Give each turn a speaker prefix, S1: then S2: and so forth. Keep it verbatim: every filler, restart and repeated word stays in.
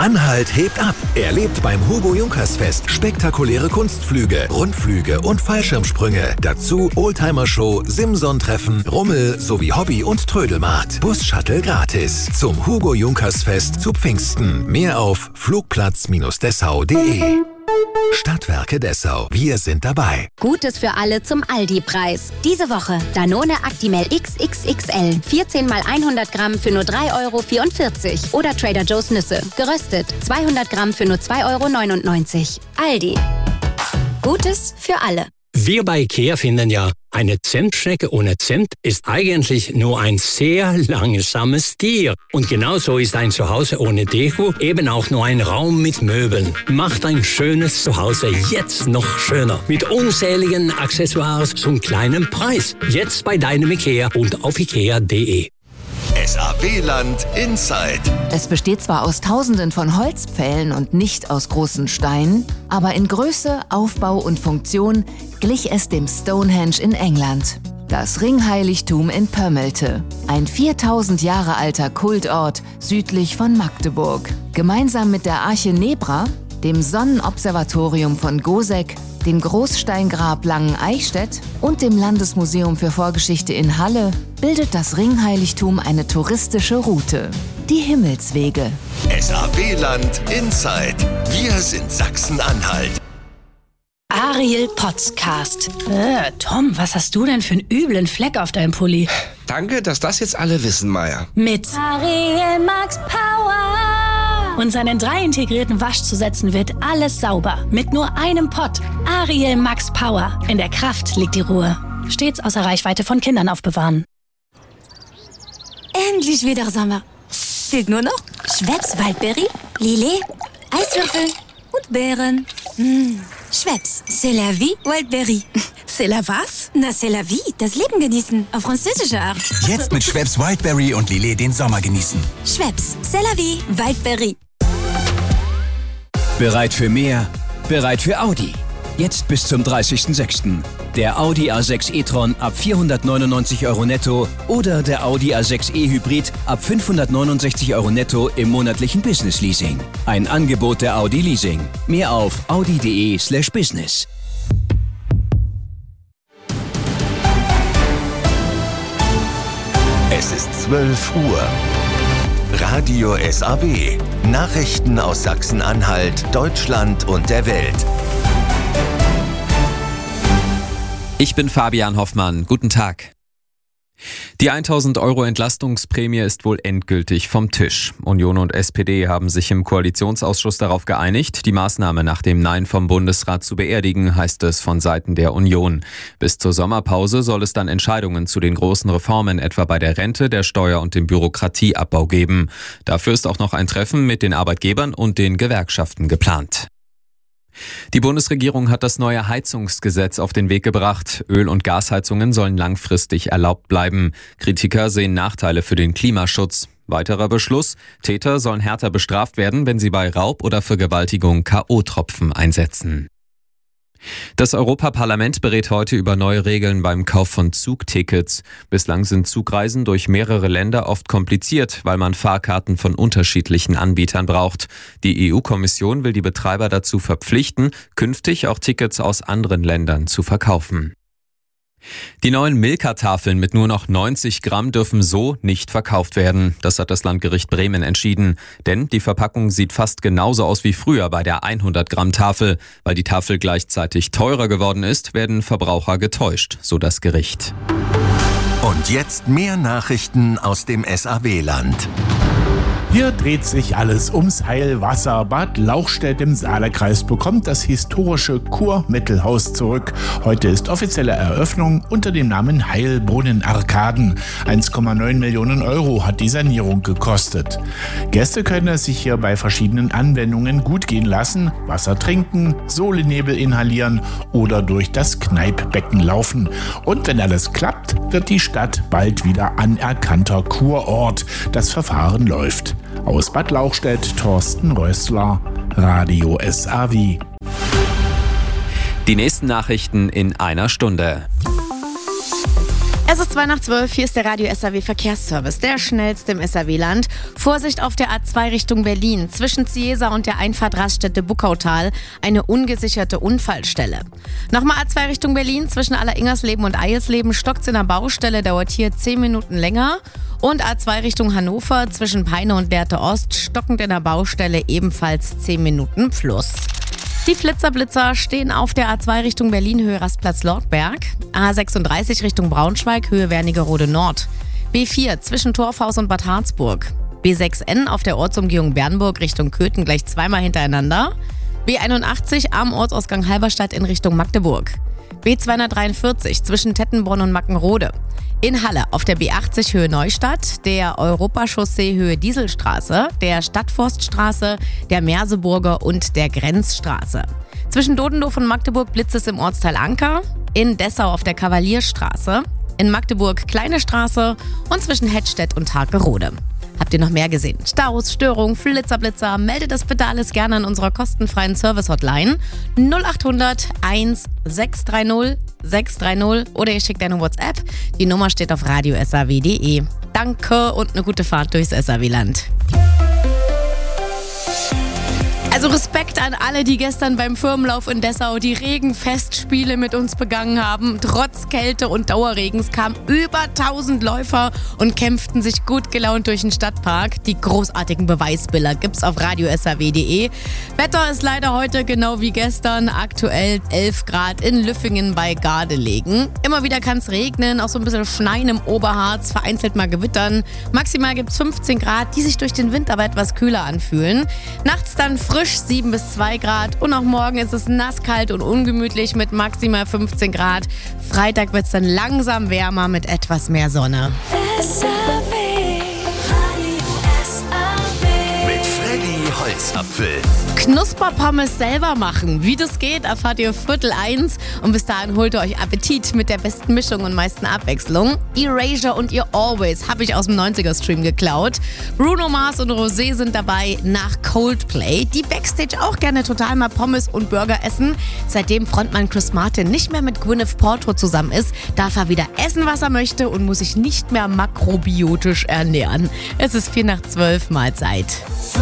S1: Sachsen-Anhalt hebt ab. Erlebt beim Hugo Junkers Fest spektakuläre Kunstflüge, Rundflüge und Fallschirmsprünge. Dazu Oldtimer-Show, Simson-Treffen, Rummel sowie Hobby- und Trödelmarkt. Bus-Shuttle gratis. Zum Hugo Junkers Fest zu Pfingsten. Mehr auf flugplatz dessau punkt de. Stadtwerke Dessau. Wir sind dabei.
S2: Gutes für alle zum Aldi-Preis. Diese Woche Danone Actimel X X X L. vierzehn mal hundert Gramm für nur drei Euro vierundvierzig. Oder Trader Joe's Nüsse. Geröstet. zweihundert Gramm für nur zwei Euro neunundneunzig. Aldi. Gutes für alle.
S3: Wir bei IKEA finden ja, eine Zimtschnecke ohne Zimt ist eigentlich nur ein sehr langsames Tier. Und genauso ist ein Zuhause ohne Deko eben auch nur ein Raum mit Möbeln. Macht ein schönes Zuhause jetzt noch schöner. Mit unzähligen Accessoires zum kleinen Preis. Jetzt bei deinem IKEA und auf ikea punkt de.
S1: S A W-Land Inside.
S4: Es besteht zwar aus Tausenden von Holzpfählen und nicht aus großen Steinen, aber in Größe, Aufbau und Funktion glich es dem Stonehenge in England. Das Ringheiligtum in Pömmelte, ein viertausend Jahre alter Kultort südlich von Magdeburg. Gemeinsam mit der Arche Nebra, dem Sonnenobservatorium von Goseck, dem Großsteingrab Langen-Eichstätt und dem Landesmuseum für Vorgeschichte in Halle bildet das Ringheiligtum eine touristische Route. Die Himmelswege.
S1: S A W-Land Inside. Wir sind Sachsen-Anhalt.
S5: Ariel Podcast. Äh, Tom, was hast du denn für einen üblen Fleck auf deinem Pulli?
S6: Danke, dass das jetzt alle wissen, Maya.
S5: Mit Ariel Max Power. Und seinen drei integrierten Waschzusätzen wird alles sauber. Mit nur einem Pott. Ariel Max Power. In der Kraft liegt die Ruhe. Stets außer Reichweite von Kindern aufbewahren.
S7: Endlich wieder Sommer. Fehlt nur noch Schweppes Waldbeere, Lillet, Eiswürfel und Beeren. Mmh. Schweppes, c'est la vie, Wildberry.
S5: C'est la was?
S7: Na, c'est la vie, das Leben genießen, auf französische Art.
S8: Jetzt mit Schweppes Wildberry und Lillet den Sommer genießen.
S7: Schweppes, c'est la vie, Wildberry.
S9: Bereit für mehr? Bereit für Audi. Jetzt bis zum dreißigsten sechsten Der Audi A sechs e-tron ab vierhundertneunundneunzig Euro netto oder der Audi A sechs e-Hybrid ab fünfhundertneunundsechzig Euro netto im monatlichen Business Leasing. Ein Angebot der Audi Leasing. Mehr auf audi punkt de slash business.
S1: Es ist zwölf Uhr. Radio S A W. Nachrichten aus Sachsen-Anhalt, Deutschland und der Welt.
S10: Ich bin Fabian Hoffmann. Guten Tag. Die tausend Euro Entlastungsprämie ist wohl endgültig vom Tisch. Union und S P D haben sich im Koalitionsausschuss darauf geeinigt, die Maßnahme nach dem Nein vom Bundesrat zu beerdigen, heißt es von Seiten der Union. Bis zur Sommerpause soll es dann Entscheidungen zu den großen Reformen, etwa bei der Rente, der Steuer- und dem Bürokratieabbau geben. Dafür ist auch noch ein Treffen mit den Arbeitgebern und den Gewerkschaften geplant. Die Bundesregierung hat das neue Heizungsgesetz auf den Weg gebracht. Öl- und Gasheizungen sollen langfristig erlaubt bleiben. Kritiker sehen Nachteile für den Klimaschutz. Weiterer Beschluss: Täter sollen härter bestraft werden, wenn sie bei Raub oder Vergewaltigung K O-Tropfen einsetzen. Das Europaparlament berät heute über neue Regeln beim Kauf von Zugtickets. Bislang sind Zugreisen durch mehrere Länder oft kompliziert, weil man Fahrkarten von unterschiedlichen Anbietern braucht. Die E U-Kommission will die Betreiber dazu verpflichten, künftig auch Tickets aus anderen Ländern zu verkaufen. Die neuen Milka-Tafeln mit nur noch neunzig Gramm dürfen so nicht verkauft werden. Das hat das Landgericht Bremen entschieden. Denn die Verpackung sieht fast genauso aus wie früher bei der hundert Gramm Tafel. Weil die Tafel gleichzeitig teurer geworden ist, werden Verbraucher getäuscht, so das Gericht.
S1: Und jetzt mehr Nachrichten aus dem S A W-Land.
S11: Hier dreht sich alles ums Heilwasser. Bad Lauchstädt im Saale-Kreis bekommt das historische Kurmittelhaus zurück. Heute ist offizielle Eröffnung unter dem Namen Heilbrunnen Arkaden. eins Komma neun Millionen Euro hat die Sanierung gekostet. Gäste können es sich hier bei verschiedenen Anwendungen gut gehen lassen, Wasser trinken, Solenebel inhalieren oder durch das Kneippbecken laufen. Und wenn alles klappt, wird die Stadt bald wieder anerkannter Kurort. Das Verfahren läuft. Aus Bad Lauchstädt, Thorsten Rössler, Radio S A W.
S10: Die nächsten Nachrichten in einer Stunde.
S12: Es ist zwei nach zwölf, hier ist der Radio S R W Verkehrsservice, der schnellste im S R W-Land. Vorsicht auf der A zwei Richtung Berlin, zwischen Ziesa und der Einfahrt Raststätte Buckautal, eine ungesicherte Unfallstelle. Nochmal A zwei Richtung Berlin, zwischen Aller-Ingersleben und Eilsleben, stockt's in der Baustelle, dauert hier zehn Minuten länger. Und A zwei Richtung Hannover, zwischen Peine und Lehrte Ost, stockend in der Baustelle, ebenfalls zehn Minuten plus. Die Flitzer-Blitzer stehen auf der A zwei Richtung Berlin, Höhe Rastplatz Lortberg. A sechsunddreißig Richtung Braunschweig, Höhe Wernigerode Nord. B vier zwischen Torfhaus und Bad Harzburg. B sechs N auf der Ortsumgehung Bernburg Richtung Köthen gleich zweimal hintereinander. B einundachtzig am Ortsausgang Halberstadt in Richtung Magdeburg. B zweihundertdreiundvierzig zwischen Tettenborn und Mackenrode. In Halle auf der B achtzig Höhe Neustadt, der Europachaussee Höhe Dieselstraße, der Stadtforststraße, der Merseburger und der Grenzstraße. Zwischen Dodendorf und Magdeburg blitzt es im Ortsteil Anker, in Dessau auf der Kavalierstraße, in Magdeburg Kleine Straße und zwischen Hettstedt und Hagerode. Habt ihr noch mehr gesehen? Staus, Störungen, Flitzer, Blitzer? Meldet das bitte alles gerne an unserer kostenfreien Service-Hotline null acht hundert eins sechs drei null sechs drei null oder ihr schickt eine WhatsApp. Die Nummer steht auf radio s r w punkt d e. Danke und eine gute Fahrt durchs S R W-Land. Also Respekt an alle, die gestern beim Firmenlauf in Dessau die Regenfestspiele mit uns begangen haben. Trotz Kälte und Dauerregens kamen über tausend Läufer und kämpften sich gut gelaunt durch den Stadtpark. Die großartigen Beweisbilder gibt's auf radio s r w punkt d e. Wetter ist leider heute genau wie gestern. Aktuell elf Grad in Lüffingen bei Gardelegen. Immer wieder kann es regnen, auch so ein bisschen schneien im Oberharz, vereinzelt mal gewittern. Maximal gibt's fünfzehn Grad, die sich durch den Wind aber etwas kühler anfühlen. Nachts dann frisch sieben bis zwei Grad und auch morgen ist es nasskalt und ungemütlich mit maximal fünfzehn Grad. Freitag wird es dann langsam wärmer mit etwas mehr Sonne.
S1: S R W. Mit Freddy Holzapfel.
S12: Knusperpommes selber machen. Wie das geht, erfahrt ihr Viertel eins. Und bis dahin holt ihr euch Appetit mit der besten Mischung und meisten Abwechslung. Erasure und ihr Always habe ich aus dem neunziger-Stream geklaut. Bruno Mars und Rosé sind dabei nach Coldplay, die Backstage auch gerne total mal Pommes und Burger essen. Seitdem Frontmann Chris Martin nicht mehr mit Gwyneth Paltrow zusammen ist, darf er wieder essen, was er möchte und muss sich nicht mehr makrobiotisch ernähren. Es ist vier nach zwölf, Mahlzeit.